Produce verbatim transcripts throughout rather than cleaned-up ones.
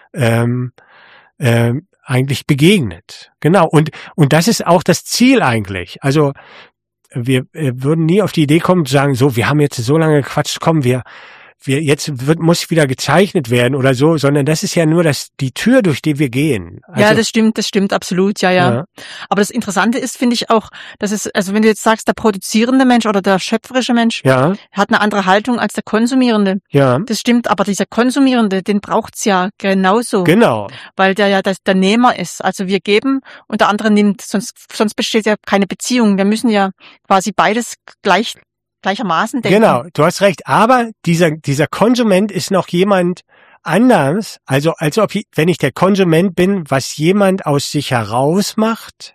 ähm, ähm, eigentlich begegnet. Genau. Und, und das ist auch das Ziel eigentlich. Also, wir äh, würden nie auf die Idee kommen zu sagen, so, wir haben jetzt so lange gequatscht, komm, wir, wir, jetzt wird, muss wieder gezeichnet werden oder so, sondern das ist ja nur das, die Tür, durch die wir gehen. Also, ja, das stimmt, das stimmt, absolut, ja, ja, ja. Aber das Interessante ist, finde ich auch, dass es, also wenn du jetzt sagst, der produzierende Mensch oder der schöpferische Mensch Ja, hat eine andere Haltung als der konsumierende. ja, Das stimmt, aber dieser konsumierende, den braucht's ja genauso, genau. weil der ja das, der Nehmer ist. Also wir geben und der andere nimmt, sonst, sonst besteht ja keine Beziehung. Wir müssen ja quasi beides gleich gleichermaßen denken. Genau, du hast recht. Aber dieser, dieser Konsument ist noch jemand anders. Also, als ob ich, wenn ich der Konsument bin, was jemand aus sich heraus macht.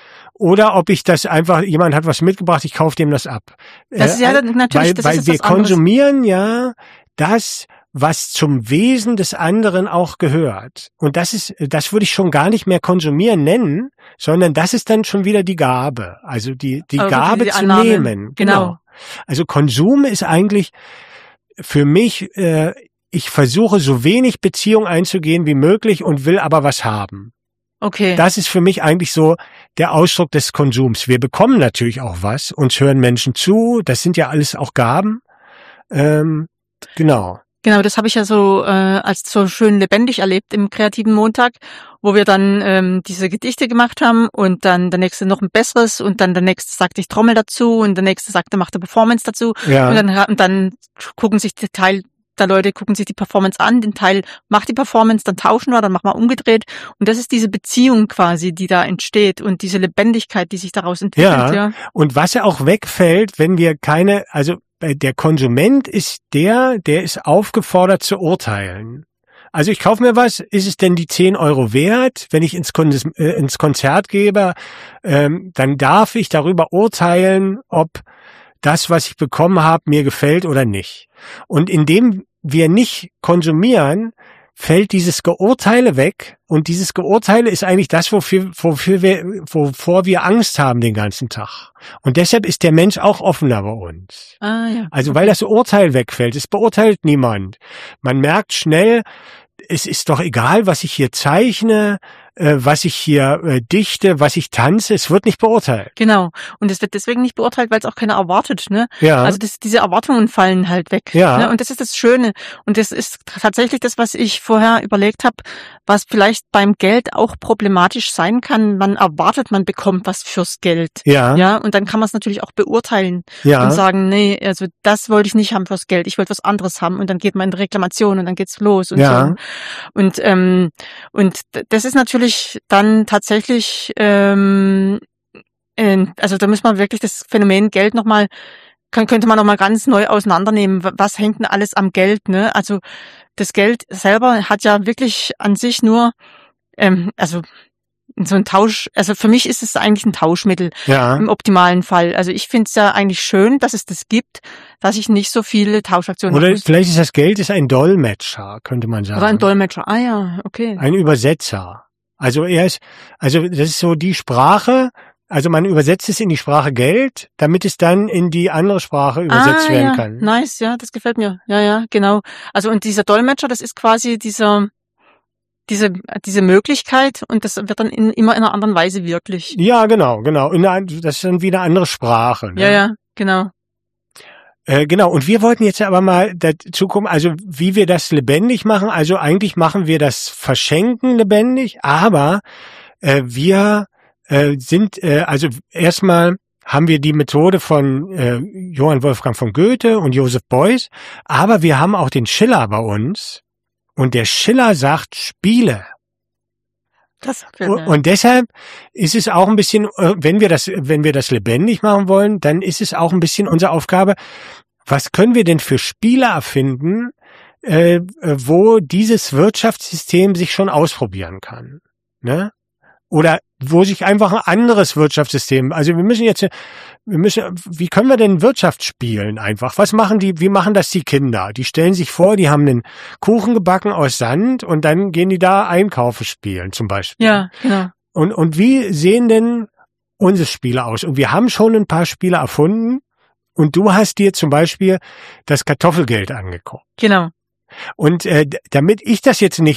Oder ob ich das einfach, jemand hat was mitgebracht, ich kaufe dem das ab. Das ist ja äh, natürlich, weil, das weil ist wir was anderes. konsumieren ja das, was zum Wesen des anderen auch gehört. Und das ist, das würde ich schon gar nicht mehr konsumieren nennen, sondern das ist dann schon wieder die Gabe. Also die, die Aber Gabe die zu Annahme. nehmen. Genau. Genau. Also Konsum ist eigentlich für mich, äh, ich versuche so wenig Beziehung einzugehen wie möglich und will aber was haben. Okay. Das ist für mich eigentlich so der Ausdruck des Konsums. Wir bekommen natürlich auch was, uns hören Menschen zu, das sind ja alles auch Gaben. Ähm, genau. Genau, das habe ich ja so äh, als so schön lebendig erlebt im kreativen Montag, wo wir dann ähm, diese Gedichte gemacht haben und dann der nächste noch ein besseres und dann der nächste sagte, ich trommel dazu und der nächste sagte, macht eine Performance dazu Ja. und dann und dann gucken sich die Teil der Leute gucken sich die Performance an, den Teil macht die Performance, dann tauschen wir, dann machen wir umgedreht und das ist diese Beziehung quasi, die da entsteht und diese Lebendigkeit, die sich daraus entwickelt. Ja. Ja. Und was ja auch wegfällt, wenn wir keine, also der Konsument ist der, der ist aufgefordert zu urteilen. Also ich kaufe mir was, ist es denn die zehn Euro wert? Wenn ich ins, Kon äh, ins Konzert gehe, ähm, dann darf ich darüber urteilen, ob das, was ich bekommen habe, mir gefällt oder nicht. Und indem wir nicht konsumieren, fällt dieses Geurteile weg. Und dieses Geurteile ist eigentlich das, wofür, wofür wir, wovor wir Angst haben den ganzen Tag. Und deshalb ist der Mensch auch offener bei uns. Ah, ja. Also weil das Urteil wegfällt. Es beurteilt niemand. Man merkt schnell, es ist doch egal, was ich hier zeichne, äh, was ich hier äh, dichte, was ich tanze, es wird nicht beurteilt. Genau. Und es wird deswegen nicht beurteilt, weil es auch keiner erwartet, ne? Ja. Also das, diese Erwartungen fallen halt weg. Ja. Ne? Und das ist das Schöne. Und das ist tatsächlich das, was ich vorher überlegt habe, was vielleicht beim Geld auch problematisch sein kann. Man erwartet, man bekommt was fürs Geld. Ja. Ja. Und dann kann man es natürlich auch beurteilen Ja. und sagen, nee, also das wollte ich nicht haben fürs Geld. Ich wollte was anderes haben. Und dann geht man in Reklamation und dann geht's los und Ja. so. Und ähm, und das ist natürlich dann tatsächlich, ähm, äh, also da muss man wirklich das Phänomen Geld nochmal, kann, könnte man nochmal ganz neu auseinandernehmen. Was hängt denn alles am Geld? Ne? Also das Geld selber hat ja wirklich an sich nur, ähm, also so ein Tausch, also für mich ist es eigentlich ein Tauschmittel Ja. im optimalen Fall. Also ich finde es ja eigentlich schön, dass es das gibt, dass ich nicht so viele Tauschaktionen Oder machen muss. vielleicht ist das Geld ist ein Dolmetscher, könnte man sagen. Oder ein Dolmetscher. Ah ja, okay. Ein Übersetzer. Also er ist, also das ist so die Sprache, also man übersetzt es in die Sprache Geld, damit es dann in die andere Sprache übersetzt ah, werden ja. kann. Nice, ja, das gefällt mir. Ja, ja, genau. Also und dieser Dolmetscher, das ist quasi dieser diese diese Möglichkeit und das wird dann in, immer in einer anderen Weise wirklich. Ja, genau, genau. In einer, das ist dann wieder eine andere Sprache. Ne? Ja, ja, genau. Äh, genau, und wir wollten jetzt aber mal dazu kommen, also wie wir das lebendig machen. Also eigentlich machen wir das Verschenken lebendig, aber äh, wir äh, sind, äh, also erstmal haben wir die Methode von äh, Johann Wolfgang von Goethe und Joseph Beuys, aber wir haben auch den Schiller bei uns und der Schiller sagt Spiele. Das gefällt mir. Und deshalb ist es auch ein bisschen, wenn wir das, wenn wir das lebendig machen wollen, dann ist es auch ein bisschen unsere Aufgabe, was können wir denn für Spiele erfinden, äh, wo dieses Wirtschaftssystem sich schon ausprobieren kann, ne? Oder wo sich einfach ein anderes Wirtschaftssystem, also wir müssen jetzt, wir müssen, wie können wir denn Wirtschaft spielen einfach? Was machen die, wie machen das die Kinder? Die stellen sich vor, die haben einen Kuchen gebacken aus Sand und dann gehen die da Einkaufe spielen zum Beispiel. Ja, genau. Und, und wie sehen denn unsere Spiele aus? Und wir haben schon ein paar Spiele erfunden und du hast dir zum Beispiel das Kartoffelgeld angeguckt. Genau. Und äh, damit ich das jetzt nicht